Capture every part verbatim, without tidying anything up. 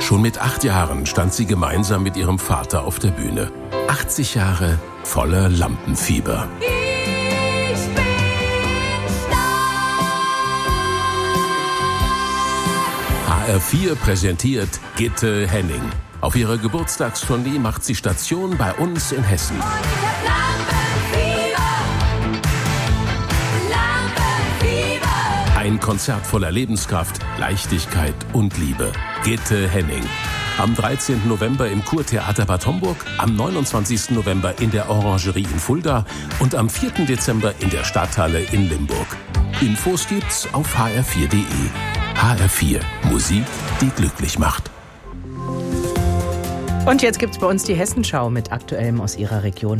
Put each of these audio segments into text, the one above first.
Schon mit acht Jahren stand sie gemeinsam mit ihrem Vater auf der Bühne. achtzig Jahre voller Lampenfieber. Ich bin stark. H R vier präsentiert Gitte Henning. Auf ihrer Geburtstagstournee macht sie Station bei uns in Hessen. Und ich hab Lampenfieber. Lampenfieber. Ein Konzert voller Lebenskraft, Leichtigkeit und Liebe. Gitte Henning. Am dreizehnten November im Kurtheater Bad Homburg, am neunundzwanzigsten November in der Orangerie in Fulda und am vierten Dezember in der Stadthalle in Limburg. Infos gibt's auf h r vier punkt d e. H R vier. Musik, die glücklich macht. Und jetzt gibt's bei uns die Hessenschau mit Aktuellem aus Ihrer Region.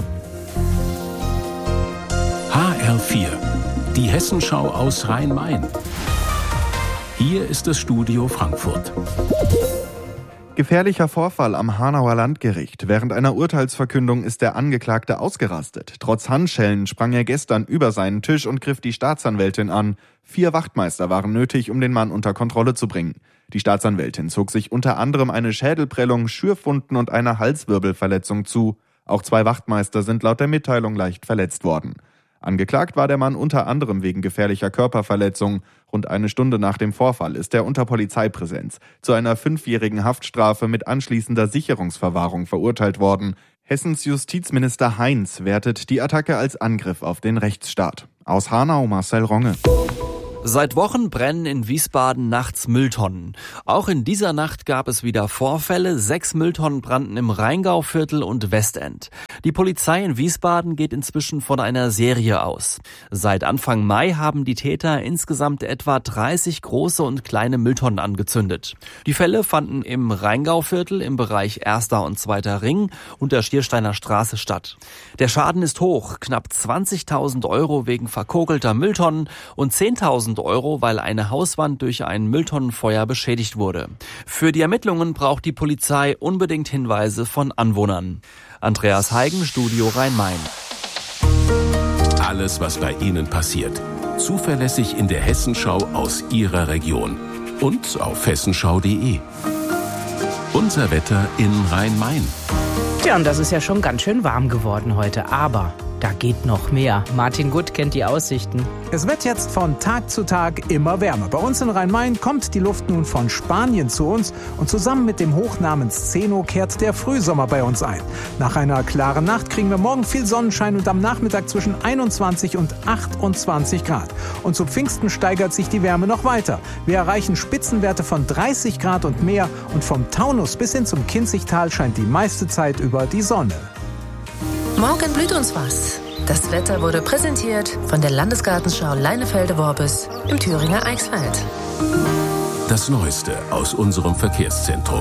H R vier. Die Hessenschau aus Rhein-Main. Hier ist das Studio Frankfurt. Gefährlicher Vorfall am Hanauer Landgericht. Während einer Urteilsverkündung ist der Angeklagte ausgerastet. Trotz Handschellen sprang er gestern über seinen Tisch und griff die Staatsanwältin an. Vier Wachtmeister waren nötig, um den Mann unter Kontrolle zu bringen. Die Staatsanwältin zog sich unter anderem eine Schädelprellung, Schürfwunden und eine Halswirbelverletzung zu. Auch zwei Wachtmeister sind laut der Mitteilung leicht verletzt worden. Angeklagt war der Mann unter anderem wegen gefährlicher Körperverletzung. Rund eine Stunde nach dem Vorfall ist er unter Polizeipräsenz zu einer fünfjährigen Haftstrafe mit anschließender Sicherungsverwahrung verurteilt worden. Hessens Justizminister Heinz wertet die Attacke als Angriff auf den Rechtsstaat. Aus Hanau Marcel Ronge. Seit Wochen brennen in Wiesbaden nachts Mülltonnen. Auch in dieser Nacht gab es wieder Vorfälle. Sechs Mülltonnen brannten im Rheingauviertel und Westend. Die Polizei in Wiesbaden geht inzwischen von einer Serie aus. Seit Anfang Mai haben die Täter insgesamt etwa dreißig große und kleine Mülltonnen angezündet. Die Fälle fanden im Rheingauviertel im Bereich Erster und Zweiter Ring und der Schiersteiner Straße statt. Der Schaden ist hoch, knapp zwanzigtausend Euro wegen verkokelter Mülltonnen und zehntausend Euro, weil eine Hauswand durch ein Mülltonnenfeuer beschädigt wurde. Für die Ermittlungen braucht die Polizei unbedingt Hinweise von Anwohnern. Andreas Heigen, Studio Rhein-Main. Alles, was bei Ihnen passiert. Zuverlässig in der Hessenschau aus Ihrer Region. Und auf hessenschau punkt d e. Unser Wetter in Rhein-Main. Tja, und das ist ja schon ganz schön warm geworden heute, aber da geht noch mehr. Martin Gutt kennt die Aussichten. Es wird jetzt von Tag zu Tag immer wärmer. Bei uns in Rhein-Main kommt die Luft nun von Spanien zu uns und zusammen mit dem Hoch namens Zeno kehrt der Frühsommer bei uns ein. Nach einer klaren Nacht kriegen wir morgen viel Sonnenschein und am Nachmittag zwischen einundzwanzig und achtundzwanzig Grad. Und zu Pfingsten steigert sich die Wärme noch weiter. Wir erreichen Spitzenwerte von dreißig Grad und mehr und vom Taunus bis hin zum Kinzigtal scheint die meiste Zeit über die Sonne. Morgen blüht uns was. Das Wetter wurde präsentiert von der Landesgartenschau Leinefelde-Worbis im Thüringer Eichsfeld. Das Neueste aus unserem Verkehrszentrum.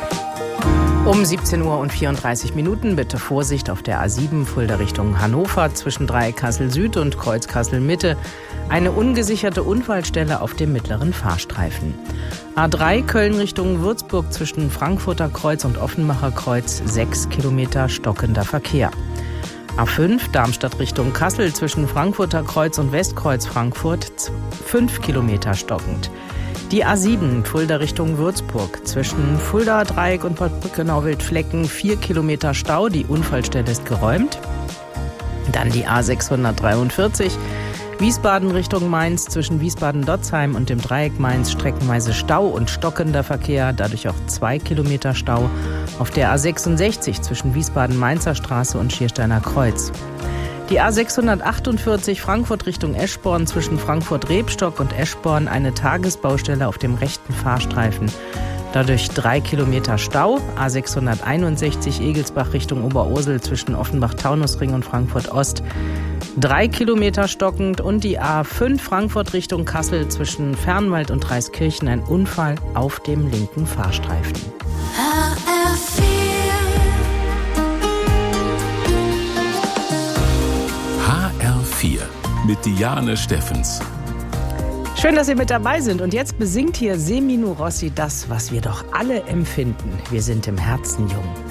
Um siebzehn Uhr und vierunddreißig Minuten bitte Vorsicht auf der A sieben Fulda Richtung Hannover zwischen Dreieck Kassel Süd und Kreuz Kassel Mitte. Eine ungesicherte Unfallstelle auf dem mittleren Fahrstreifen. A drei Köln Richtung Würzburg zwischen Frankfurter Kreuz und Offenbacher Kreuz sechs Kilometer stockender Verkehr. A fünf Darmstadt Richtung Kassel zwischen Frankfurter Kreuz und Westkreuz Frankfurt fünf Kilometer stockend. Die A sieben Fulda Richtung Würzburg zwischen Fulda Dreieck und Bad Brückenau-Wildflecken vier Kilometer Stau, die Unfallstelle ist geräumt. Dann die A sechshundertdreiundvierzig Wiesbaden Richtung Mainz zwischen Wiesbaden-Dotzheim und dem Dreieck Mainz streckenweise Stau und stockender Verkehr, dadurch auch zwei Kilometer Stau auf der A sechsundsechzig zwischen Wiesbaden-Mainzer Straße und Schiersteiner Kreuz. Die A sechshundertachtundvierzig Frankfurt Richtung Eschborn zwischen Frankfurt-Rebstock und Eschborn eine Tagesbaustelle auf dem rechten Fahrstreifen. Dadurch drei Kilometer Stau. A sechshunderteinundsechzig Egelsbach Richtung Oberursel zwischen Offenbach-Taunusring und Frankfurt-Ost. Drei Kilometer stockend. Und die A fünf Frankfurt Richtung Kassel zwischen Fernwald und Dreiskirchen ein Unfall auf dem linken Fahrstreifen. H R vier. H R vier mit Diane Steffens. Schön, dass Sie mit dabei sind. Und jetzt besingt hier Semino Rossi das, was wir doch alle empfinden. Wir sind im Herzen jung.